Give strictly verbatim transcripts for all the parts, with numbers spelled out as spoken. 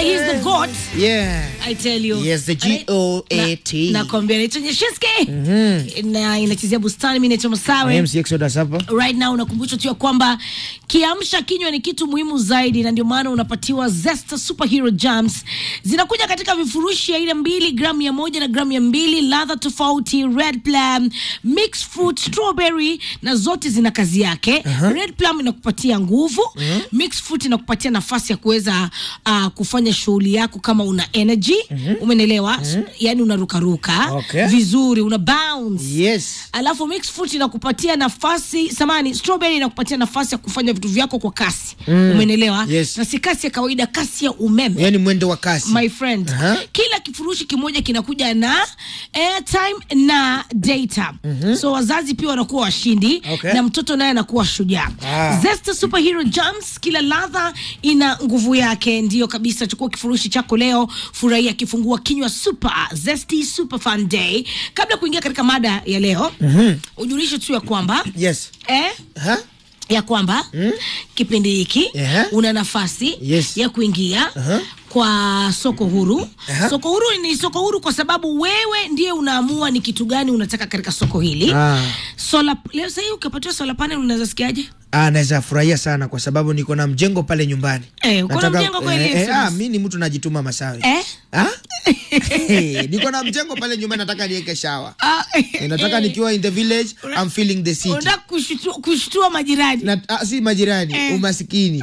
he's the goat. Yeah. I tell you. Yes, the G O A T. Na nakwambia ni Nyashinski. Mhm. Na inachezea Bustani, mimi naitwa Masawe. M C Exodus hapa. Right now unakumbushwa tu kwamba kiamsha kinywa ni kitu muhimu zaidi, na ndio maana unapatiwa Zesta Superhero Jams. Zinakuja katika vifurushi ya ile mbili gramu ya moja na gramu ya mbili, ladha tofauti, red plum, mixed fruit, strawberry, na zote zina kazi yake. Uh-huh. Red plum inakupatia nguvu, uh-huh. Mixed fruit inakupatia nafasi ya kuweza uh, kufanya shughuli yako kama una energy, uh-huh. Umeelewa? Uh-huh. Yani unarukaruka, okay. Vizuri, una bounce. Yes. Alafu mixed fruit inakupatia nafasi, samani, strawberry inakupatia nafasi ya kufanya vitu vyako kwa kasi. Mm. Umeelewa? Yes. Na si kasi ya kawaida, kasi ya umeme. Yani mwendo wa kasi. My friend. Uh-huh. Kila kifurushi kimoja kinakuja na airtime na data. Mm-hmm. So wazazi pia wanakuwa washindi, okay. Na mtoto naye anakuwa shujaa. Ah. Zesta Superhero Jams, kila ladha ina nguvu yake. Ndio kabisa, chukua kifurushi chako leo, furahia kifungua kinywa super Zesty Super Fun Day. Kabla kuingia katika mada ya leo, mm-hmm. ujulishe tu ya kwamba yes. Eh? Huh? Ya kwamba mm. kipindi hiki uh-huh. una nafasi yes. ya kuingia uh-huh. kwa soko huru. Uh-huh. Soko huru ni soko huru kwa sababu wewe ndiye unaamua ni kitu gani unataka katika soko hili. Ah. Sola, leo sasa hivi ukipatiwa solar panel unaweza sikiaje? Ah, naweza furahia sana kwa sababu niko na mjengo pale nyumbani. Eh, uko na mjengo kwa ile? Eh, eh, ah, mimi ni mtu najituma Masawe. Eh? Ah? Niko na mjengo pale nyumbani, nataka niweke shower. Ah, eh, nataka eh, nikiwa in the village, I'm feeling the city. Unataka kushtua kushtua majirani. Na ah, si majirani, eh. Umasikini.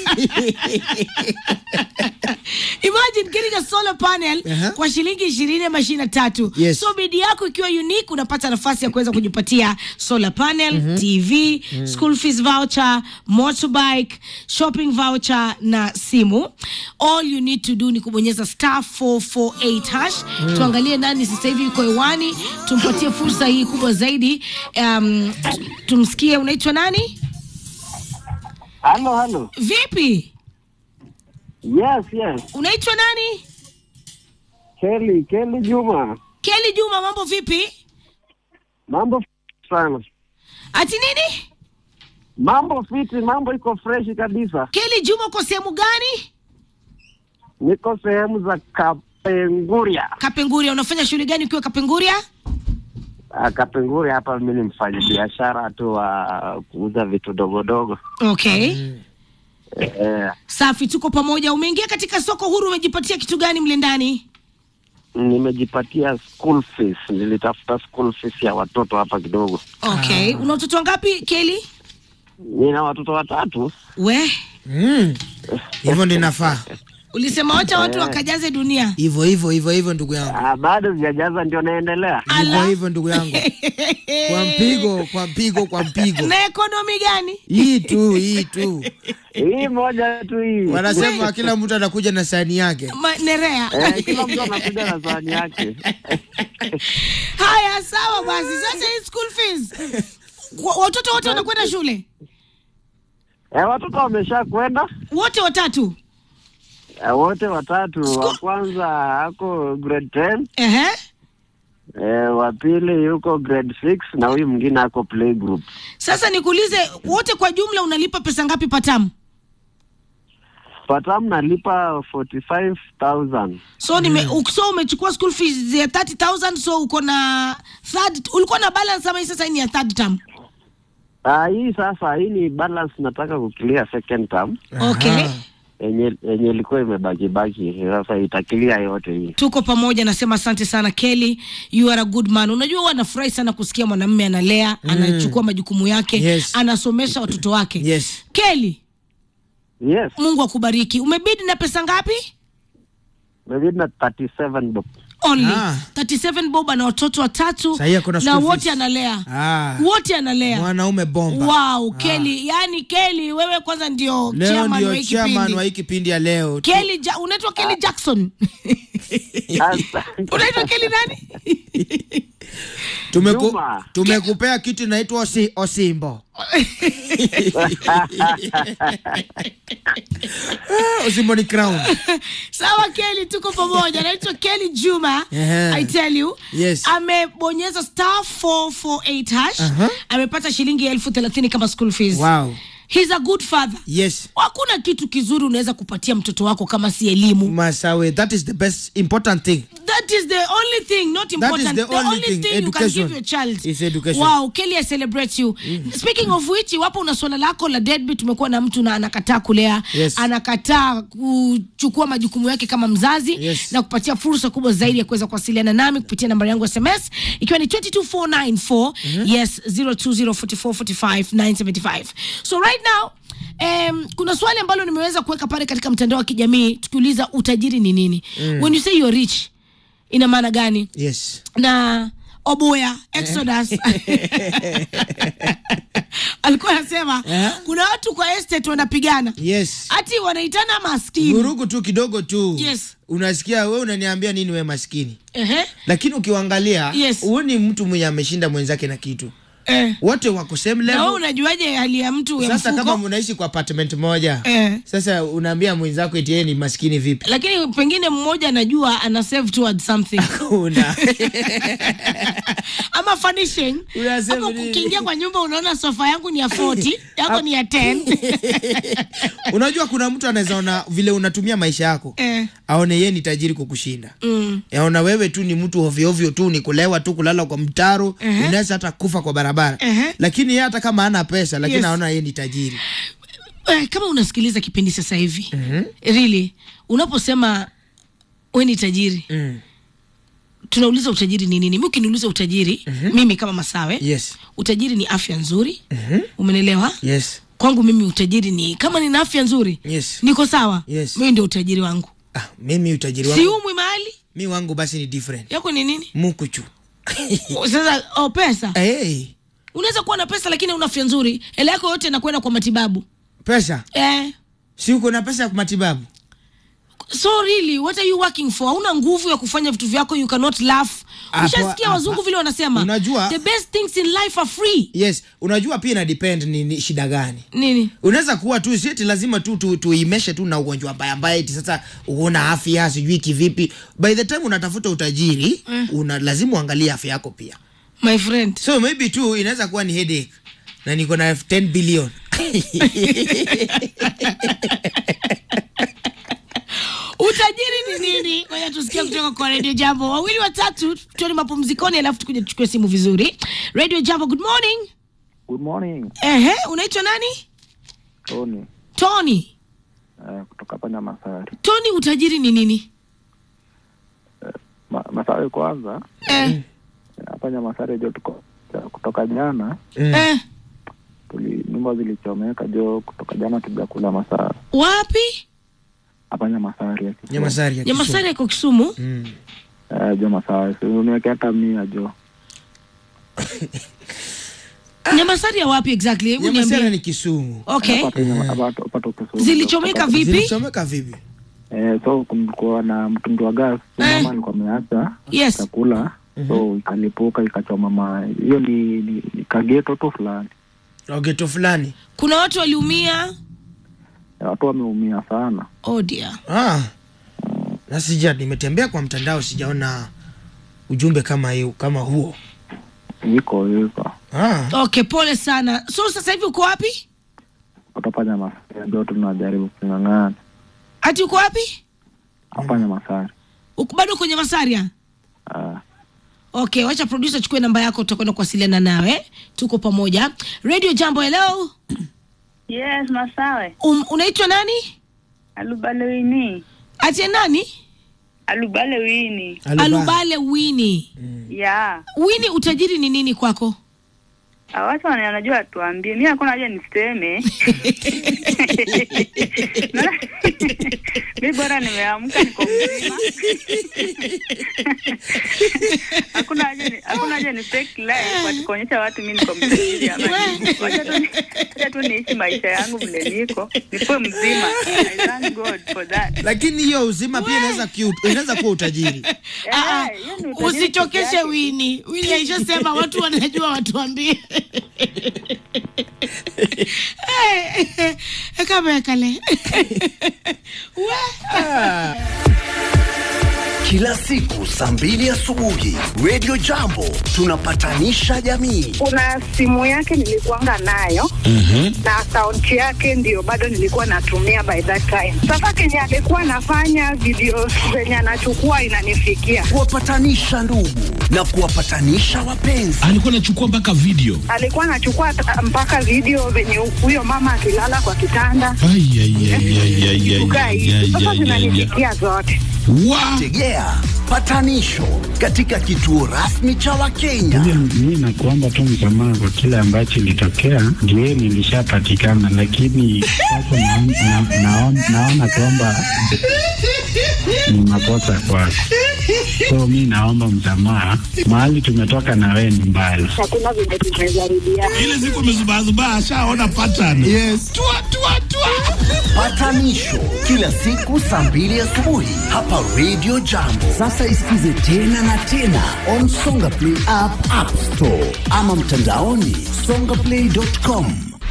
Imagine getting a solar panel uh-huh. kwa shilingi ishirini ama ishirini na tatu. Yes. So bidi yako ikiwa unique, unapata nafasi ya kuweza kujipatia solar panel, mm-hmm. T V, mm-hmm. school fees voucher, motorbike, shopping voucher na simu. All you need to do ni kubonyeza star four four eight hash. Mm. Tuangalie nani sasa hivi yuko hewani, tumpatie fursa hii kubwa zaidi. Um, tumsikie, unaitwa nani? Hello, hello. Vipi? Yes, yes. Unaitwa nani? Kelly, Kelly Juma. Kelly Juma, mambo vipi? Mambo sana. Ati nini? Mambo fiti, mambo iko fresh kabisa. Kelly Juma, uko sehemu gani? Niko sehemu za Kapenguria. Kapenguria, unafanya shughuli gani ukiwa Kapenguria? Uh, Kapenguria hapa mimi ni mfanya biashara tu wa uh, kuuza vitu dogo dogo. Okay. Mm. Eh. Safi, tuko pamoja. Umeingia katika soko huru, umejipatia kitu gani mle ndani? Nimejipatia school fees. Nilitafuta school fees ya watoto hapa kidogo. Okay. Ah. Una watoto wangapi, Kelly? Nina watoto watatu. We? Mm. Hivyo ndio nafaa. Ulisema wacha watu wakajaze dunia. Hivyo hivyo hivyo hivyo ndugu yangu. Ah, bado sijajaza ndio naendelea. Hivyo hivyo ndugu yangu. Kwa mpigo, kwa mpigo, kwa mpigo. Na economy gani? Hii tu, hii tu. Hii moja tu hii. Wanasema kila mtu anakuja na sahani yake. Ma, nerea. Eh, kila mtu anakuja na sahani yake. Haya, sawa basi. Sasa hii school fees. Watoto wote wanakwenda shule? Eh, watoto wamesha kwenda. Wote watatu? Uh, wote watatu. School. Wa kwanza ako grade ten. Eh uh-huh. Eh, wa pili yuko grade six na huyu mwingine ako play group. Sasa nikuulize, wote kwa jumla unalipa pesa ngapi patamu? Patamu nalipa forty-five thousand. So nime mm. so umechukua school fees ya thirty thousand, so uko na third, ulikuwa na balance ama sasa ni ya third term? Ah, hii sasa hii ni balance, nataka kuclear second term. Okay. Enye enye ilikuwa imebaki baki, sasa itakilia yote hii. Tuko pamoja, nasema asante sana Kelly, you are a good man. Unajua huwa nafurahi sana kusikia mwanamume analea, mm. anachukua majukumu yake, yes. anasomesha watoto wake. Yes. Kelly. Yes. Mungu akubariki. Umebidi na pesa ngapi? Umebidi na thirty-seven bob. Only. Ah. thirty-seven bob na watoto watatu na wote analea. Ah. Wote analea. Mwanaume bomba. Wow, Kelly, ah. yani Kelly wewe kwanza ndio chairman wa hiki kipindi. Chairman wa hiki kipindi ya leo. Kelly, ja, unaitwa Kelly ah. Jackson. Unaitwa Kelly nani? Tumeku, tumekupea kitu inaitwa osi, Osimbo. Osimbo ni crown. Sawa Kelly, tuko pamoja. Naitwa Kelly Juma. Uh-huh. I tell you. Yes. Amebonyeza star four four eight hash. Uh-huh. Amepata shilingi elfu thelathini kama school fees. Wow. He's a good father. Yes. Hakuna kitu kizuri unaweza kupatia mtoto wako kama si elimu. Masawe, that is the best important thing. That is the only thing, not important. That is the, the only only thing, thing you can education. give your child is education. Wow, Kelly, I celebrate you. Mm. Speaking of which, wapo una swala lako la deadbeat. Tumekuwa na mtu na anakataa kulea, yes. anakataa kuchukua majukumu yake kama mzazi, yes. na kupatia fursa kubwa zaidi ya kuweza kuwasiliana nami kupitia nambari yangu ya S M S ikiwa ni two two four nine four, mm-hmm. yes zero two zero four four four five nine seven five. So right now Um, kuna swali ambalo nimeweza kuweka pale katika mtandao wa kijamii tukiuliza utajiri ni nini? Mm. When you say you're rich, ina maana gani? Yes. Na Oboya Exodus alikuwa anasema yeah. kuna watu kwa estate wanapigana. Yes. Ati wanaitana maskini. Gurugu tu kidogo tu. Yes. Unasikia wewe unaniambia nini wewe maskini? Ehe. Lakini ukiangalia, yes. uone mtu mwenye ameshinda mwenzake na kitu. Eh. Wote wako same level. Na wewe unajuaje hali ya mtu ya sasa mfuko? Kama mnaishi kwa apartment moja, eh. sasa unaambia mwenzako eti yeye ni maskini vipi? Lakini pengine mmoja anajua ana save towards something. Una. Ama furnishing. Unasema Hapo ukiingia kwa nyumba unaona sofa yangu ni ya forty, yako ni ya ten. Unajua kuna mtu anaweza ona vile unatumia maisha yako. Eh. Aone yeye ni tajiri kukushinda. Mm. Yaona wewe tu ni mtu ovyo ovyo tu, ni kulewa tu, kulala kwa mtaro, uh-huh. unaweza hata kufa kwa barabara. Uh-huh. Lakini yeye hata kama hana pesa, lakini anaona yes. yeye ni tajiri. Eh, kama unasikiliza kipindi sasa hivi, uh-huh. really unaposema wewe ni tajiri, mm. tunauliza utajiri ni nini? Mimi ukiniuliza utajiri, uh-huh. mimi kama Masawe, yes. utajiri ni afya nzuri. Uh-huh. Umenelewa? Yes. Kwangu mimi utajiri ni kama nina afya nzuri, yes. niko sawa, yes. mimi ndio utajiri wangu. Ah, mimi utajiri wangu. Si umwi mahali? Mimi wangu basi ni different. Yako ni nini? Mukuchu. Sasa oh, pesa. Hey. Unaweza kuwa na pesa lakini una afya nzuri. Hela yako yote inakwenda kwa matibabu. Pesa? Eh. Si uko na pesa ya matibabu? So really, what are you working for? Hauna nguvu ya kufanya vitu vyako, you cannot laugh. Ushasikia wazungu vile wanasema? Unajua, the best things in life are free. Yes, unajua pia ina depend ni, ni shida gani. Nini? Unaweza kuwa tu sieti lazima tu tu tuimeshe tu na ugonjwa mbaya mbaya eti sasa uona afya sijui kivipi. By the time unatafuta utajiri, mm. una lazima uangalie afya yako pia. My friend. So maybe tu inaweza kuwa ni headache na niko na ten billion. Utajiri ni nini? Ngoja tusikie kutoka kwa Radio Jambo. Wawili watatu tuone mapumzikoni alafu tukuje tuchukue simu vizuri. Radio Jambo, good morning. Good morning. Ehe, unaitwa nani? Tony. Tony. Uh, kutoka hapa Nyamasari. Tony, utajiri ni nini? Uh, ma, Masari kwanza. Eh. Hapa Nyamasari jo tuko kutoka jana. Eh. Tuli nyumba zilichomeka jo kutoka jana tujakula Masari. Wapi? Hapa Nyamasari ya Kisumu. Nyamasari ya Kisumu. Nyamasari ya Kisumu? Mm. Eh, jo Masari. Uniweke hata mia jo. Nyamasari ya wapi exactly? Hebu niambie. Nyamasari ni Kisumu. Okay. Hapa pato Kisumu. Zilichomeka vipi? Zilichomeka vipi? Eh, so kulikuwa na mtungi wa gas, eh. mama alikuwa ameacha yes. chakula, mm-hmm. so ikalipuka ikachoma mama. Hiyo ni, ni, ni kageto tu fulani. Geto fulani. Kuna watu waliumia? Watu wameumia sana. Oh dear. Ah. Na sija nimetembea kwa mtandao sijaona ujumbe kama hiyo kama huo. Niko hizo. Ah. Okay, pole sana. So sasa hivi uko wapi? Kutoka Nyamasari ndio tunajaribu kung'ang'ana. Ati uko wapi? Hapa Nyamasari. Uko bado kwenye Masaria? Ah. Okay, wacha producer chukue namba yako tutakwenda kuwasiliana nawe. Tuko pamoja. Radio Jambo, hello. Yes, Masawe. Um, unaitwa nani? Alubale Wini. Ati nani? Alubale Wini. Aluba. Alubale Wini. Mm. Yeah. Wini, utajiri ni nini kwako? Watu wanajua tuambie. Mimi hakuna haja niseme. Mimi bora nimeamka niko mzima. Hakuna haja hakuna haja ni fake life kwa kuonyesha watu mimi niko mzima. Wacha tu wacha tu niishi maisha yangu vile niko. Niko mzima. I thank God for that. Lakini hiyo uzima pia inaweza cute, inaweza kuwa utajiri. Ah, usichokeshe Wini. Wini aishasema watu wanajua watuambie. Eh, kama kale. Kila siku saa mbili asubuhi Radio Jambo tunapatanisha jamii. Kuna simu yake nilikuanga nayo Mhm. na akaunti yake ndio bado nilikuwa natumia by that time. Sasa Kenya alikuwa anafanya video zenye anachukua inanifikia. Kuwapatanisha ndugu na kuwapatanisha wapenzi. Alikuwa anachukua mpaka video. Alikuwa anachukua ta- mpaka video venye huyo mama akilala kwa kitanda. Ai ai ai ai ai ai, Kukaa ai. hivi. ai, Sasa ai, ai, ai. zinanifikia zote. Wow. Tegea patanisho katika kituo rasmi cha Wakenya. Mimi nakuomba tu msamaha kwa kile ambacho ilitokea, ndio nilishapatikana, lakini sasa naona na, naona naona kwamba ni makosa kwako. So mimi naomba msamaha, mahali tumetoka na wewe ni mbali. Hakuna vile tumejaribiana. Ile siku amezubazubaa ashaona pattern. Yes. Tua tua tua. Patanisho kila siku saa mbili asubuhi hapa Radio Jambo. Sasa isikize tena na tena on Songa Play app, App Store ama mtandaoni songa play dot com.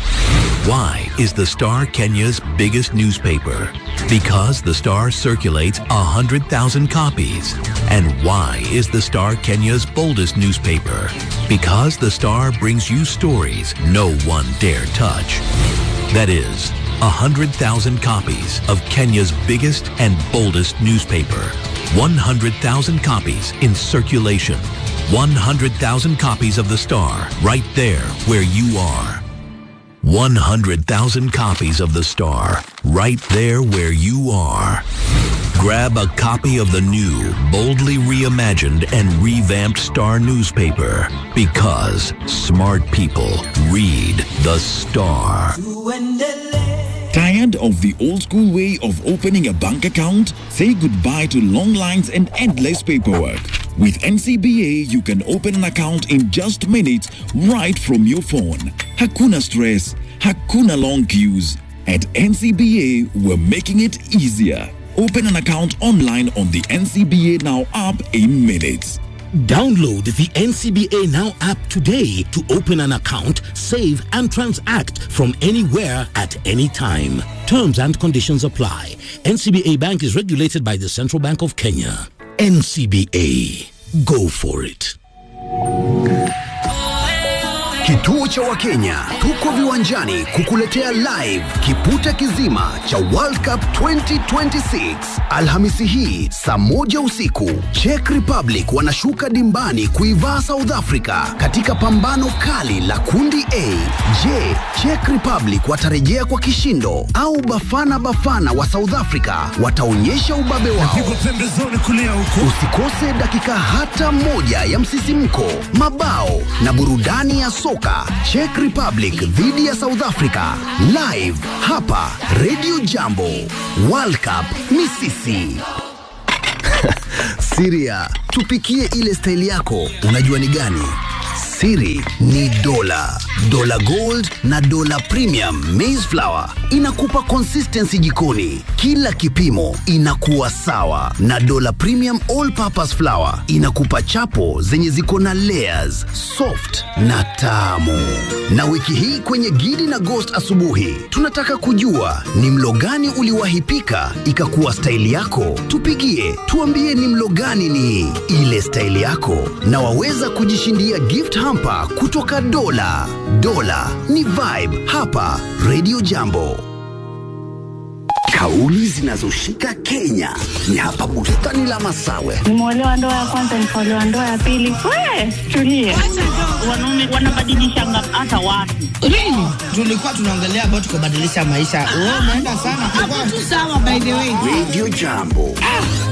Why is the Star Kenya's biggest newspaper? Because the Star circulates one hundred thousand copies. And why is the Star Kenya's boldest newspaper? Because the Star brings you stories no one dare touch. That is, one hundred thousand copies of Kenya's biggest and boldest newspaper. one hundred thousand copies in circulation. one hundred thousand copies of the Star right there where you are. one hundred thousand copies of the Star right there where you are. Grab a copy of the new, boldly reimagined and revamped Star newspaper because smart people read the Star. Tired of the old school way of opening a bank account? Say goodbye to long lines and endless paperwork. With N C B A, you can open an account in just minutes right from your phone. Hakuna stress, hakuna long queues. At N C B A, we're making it easier. Open an account online on the N C B A Now app in minutes. Download the N C B A Now app today to open an account, save and transact from anywhere at any time. Terms and conditions apply. N C B A Bank is regulated by the Central Bank of Kenya. N C B A. Go for it. Kituo cha Wakenya, tuko viwanjani kukuletea live kipute kizima cha World Cup twenty twenty-six. Alhamisi hii saa moja usiku, Czech Republic wanashuka dimbani kuivaa South Africa katika pambano kali la kundi A. Je, Czech Republic watarejea kwa kishindo au Bafana Bafana wa South Africa wataonyesha ubabe wao? Usikose dakika hata moja ya msisimko, mabao na burudani ya soka. Czech Republic dhidi ya South Africa live hapa Radio Jambo. World Cup ni sisi. Siria, tupikie ile style yako. Unajua ni gani? Siri ni dola. Dola Gold na Dola Premium Maize Flour inakupa consistency jikoni. Kila kipimo inakuwa sawa. Na Dola Premium All Purpose Flour inakupa chapo zenye ziko na layers, soft na tamu. Na wiki hii kwenye Gidi na Ghost asubuhi, tunataka kujua ni mlo gani uliwahi pika ikakuwa style yako. Tupigie, tuambie ni mlo gani ni ile style yako, na waweza kujishindia gift hamper kutoka Dola. Dola ni vibe hapa Radio Jambo. Kauli zinazoshika Kenya ni hapa bustani la Masawe. Nimeolewa ndoa ya kwanza, nikaolewa ndoa ya pili. We, tulie. Wanaume wanabadilisha hata watu. Really? Tulikuwa tunaongelea about kubadilisha maisha. Wewe unaenda sana. Hapo tu sawa by the way. Radio Jambo.